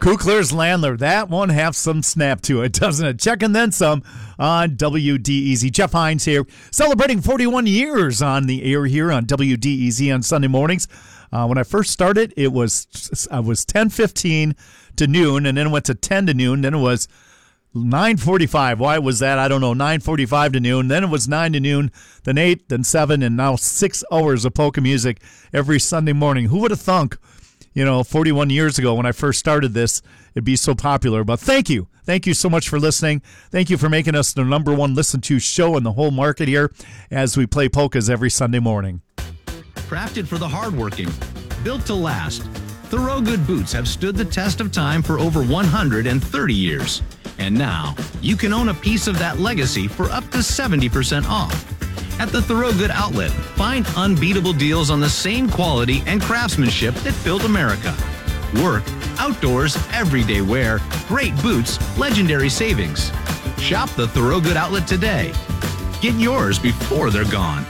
Kukler's Landler. That one have some snap to it, doesn't it? Check and then some on WDEZ. Jeff Hines here, celebrating 41 years on the air here on WDEZ on Sunday mornings. When I first started, I was 10:15 to noon, and then it went to 10 to noon. Then it was 9:45. Why was that? I don't know. 9:45 to noon. Then it was 9 to noon, then 8, then 7, and now 6 hours of polka music every Sunday morning. Who would have thunk, 41 years ago when I first started this, it'd be so popular. But thank you. Thank you so much for listening. Thank you for making us the number one listened to show in the whole market here as we play polkas every Sunday morning. Crafted for the hardworking, built to last, Thorogood boots have stood the test of time for over 130 years. And now, you can own a piece of that legacy for up to 70% off. At the Thorogood outlet, find unbeatable deals on the same quality and craftsmanship that built America. Work, outdoors, everyday wear, great boots, legendary savings. Shop the Thorogood outlet today. Get yours before they're gone.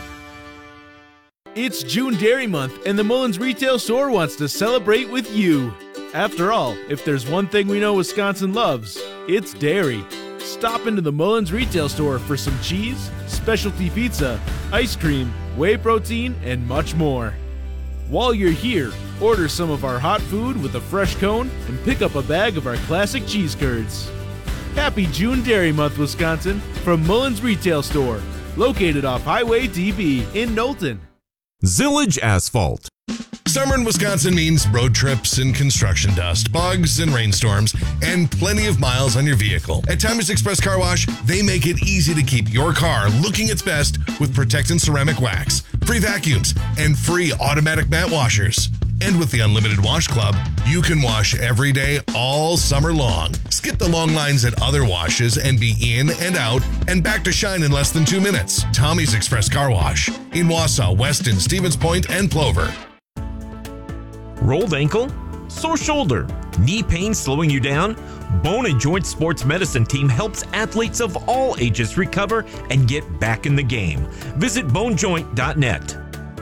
It's June Dairy Month, and the Mullins Retail Store wants to celebrate with you. After all, if there's one thing we know Wisconsin loves, it's dairy. Stop into the Mullins Retail Store for some cheese, specialty pizza, ice cream, whey protein, and much more. While you're here, order some of our hot food with a fresh cone and pick up a bag of our classic cheese curds. Happy June Dairy Month, Wisconsin, from Mullins Retail Store, located off Highway DB in Knowlton. Zillage Asphalt. Summer in Wisconsin means road trips and construction dust, bugs and rainstorms, and plenty of miles on your vehicle. At Thomas Express Car Wash, they make it easy to keep your car looking its best with Protectant Ceramic Wax, free vacuums, and free automatic mat washers. And with the Unlimited Wash Club, you can wash every day all summer long. Skip the long lines at other washes and be in and out and back to shine in less than 2 minutes. Tommy's Express Car Wash in Wausau, Weston, Stevens Point, and Plover. Rolled ankle? Sore shoulder? Knee pain slowing you down? Bone and Joint Sports Medicine Team helps athletes of all ages recover and get back in the game. Visit bonejoint.net.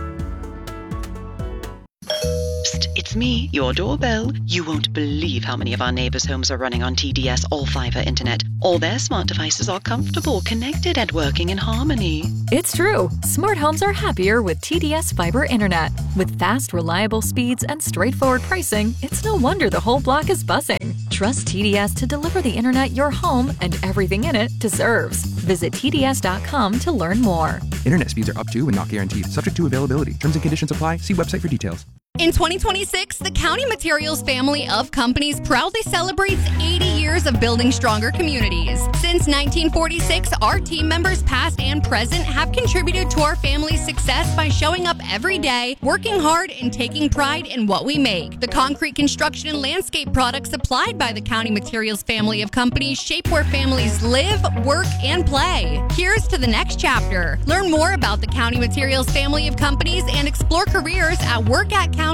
Psst, it's me, your doorbell. You won't believe how many of our neighbors' homes are running on TDS All-Fiber Internet. All their smart devices are comfortable, connected, and working in harmony. It's true. Smart homes are happier with TDS Fiber Internet. With fast, reliable speeds and straightforward pricing, it's no wonder the whole block is buzzing. Trust TDS to deliver the internet your home and everything in it deserves. Visit TDS.com to learn more. Internet speeds are up to and not guaranteed. Subject to availability. Terms and conditions apply. See website for details. In 2026, the County Materials family of companies proudly celebrates 80 years of building stronger communities. Since 1946, our team members past and present have contributed to our family's success by showing up every day, working hard, and taking pride in what we make. The concrete construction and landscape products supplied by the County Materials family of companies shape where families live, work, and play. Here's to the next chapter. Learn more about the County Materials family of companies and explore careers at workatcounty.com.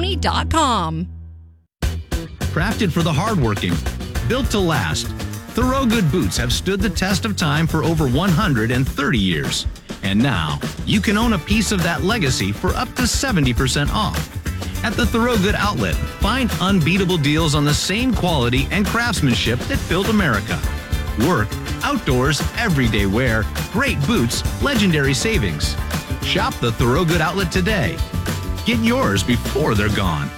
Crafted for the hardworking, built to last, Thorogood boots have stood the test of time for over 130 years. And now, you can own a piece of that legacy for up to 70% off. At the Thorogood outlet, find unbeatable deals on the same quality and craftsmanship that built America. Work, outdoors, everyday wear, great boots, legendary savings. Shop the Thorogood outlet today. Get yours before they're gone.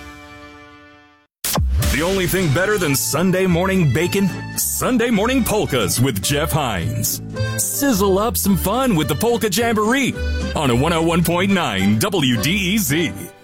The only thing better than Sunday morning bacon? Sunday morning polkas with Jeff Hines. Sizzle up some fun with the Polka Jamboree on a 101.9 WDEZ.